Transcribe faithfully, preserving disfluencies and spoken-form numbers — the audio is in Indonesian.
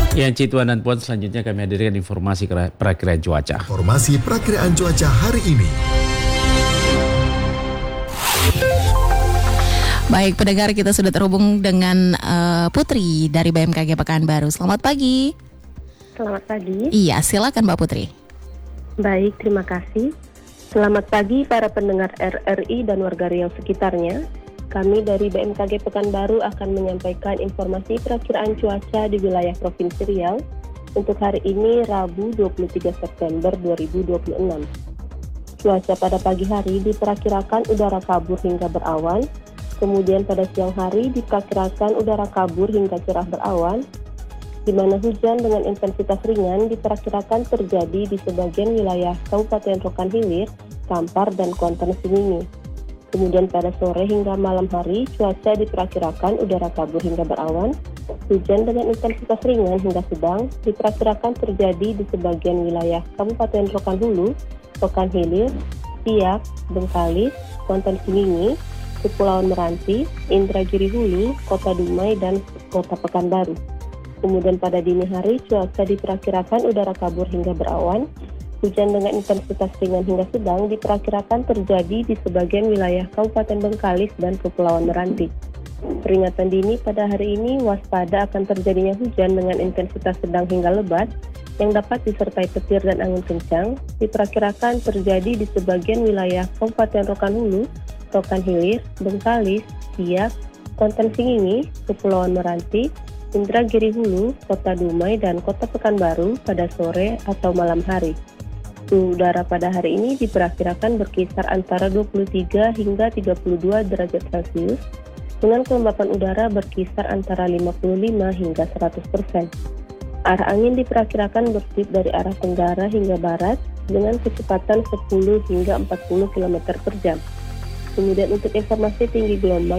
Ya, Cituan dan Puan, selanjutnya kami hadirkan informasi perakiraan cuaca. Informasi perakiraan cuaca hari ini. Baik, pendengar, kita sudah terhubung dengan uh, Putri dari B M K G Pekanbaru. Selamat pagi. Selamat pagi. Iya, silakan Mbak Putri. Baik, terima kasih. Selamat pagi para pendengar R R I dan warga Riau sekitarnya. Kami dari B M K G Pekanbaru akan menyampaikan informasi perakiraan cuaca di wilayah Provinsi Riau untuk hari ini Rabu dua puluh tiga September dua ribu dua puluh enam. Cuaca pada pagi hari diperkirakan udara kabur hingga berawan. Kemudian pada siang hari diperkirakan udara kabur hingga cerah berawan, di mana hujan dengan intensitas ringan diperkirakan terjadi di sebagian wilayah Kabupaten Rokan Hilir, Kampar, dan Kuantan Sengingi. Kemudian pada sore hingga malam hari cuaca diperkirakan udara kabur hingga berawan, hujan dengan intensitas ringan hingga sedang diperkirakan terjadi di sebagian wilayah Kabupaten Rokan Hulu, Rokan Hilir, Siak, Bengkalis, Kuantan Sengingi, Kepulauan Meranti, Indragiri Hulu, Kota Dumai, dan Kota Pekanbaru. Kemudian pada dini hari cuaca diperkirakan udara kabur hingga berawan, hujan dengan intensitas ringan hingga sedang diperkirakan terjadi di sebagian wilayah Kabupaten Bengkalis dan Kepulauan Meranti. Peringatan dini pada hari ini waspada akan terjadinya hujan dengan intensitas sedang hingga lebat yang dapat disertai petir dan angin kencang diperkirakan terjadi di sebagian wilayah Kabupaten Rokan Hulu, Rokan Hilir, Bengkalis, Siak, Kuantan Sengingi, Kepulauan Meranti, Indragiri Hulu, Kota Dumai, dan Kota Pekanbaru pada sore atau malam hari. Suhu udara pada hari ini diperkirakan berkisar antara dua puluh tiga hingga tiga puluh dua derajat Celcius, dengan kelembapan udara berkisar antara lima puluh lima hingga seratus persen. Arah angin diperkirakan bertiup dari arah tenggara hingga barat dengan kecepatan sepuluh hingga empat puluh kilometer per jam. Kemudian untuk informasi tinggi gelombang